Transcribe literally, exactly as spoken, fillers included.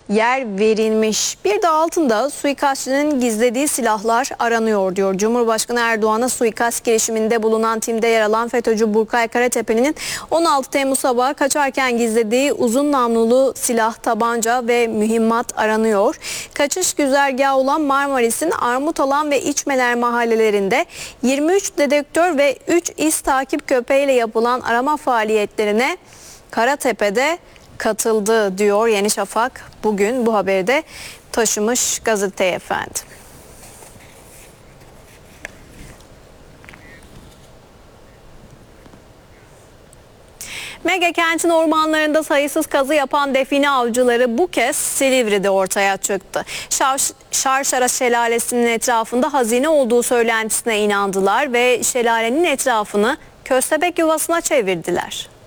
yer verilmiş. Bir de altında suikastçının gizlediği silahlar aranıyor diyor. Cumhurbaşkanı Erdoğan'a suikast girişiminde bulunan timde yer alan FETÖ'cü Burkay Karatepe'nin on altı Temmuz sabahı kaçarken gizlediği uzun namlulu silah, tabanca ve mühimmat aranıyor. Kaçış güzergahı olan Marmaris'in Armutalan ve İçmeler mahallelerinde yirmi üç dedektör ve üç iz takip köpeğiyle yapılan arama faaliyetlerine Karatepe'de katıldı diyor Yeni Şafak. Bugün bu haberi de taşımış gazeteye efendim. Mega kentin ormanlarında sayısız kazı yapan define avcıları bu kez Silivri'de ortaya çıktı. Şar Şarşara Şelalesi'nin etrafında hazine olduğu söylentisine inandılar ve şelalenin etrafını köstebek yuvasına çevirdiler.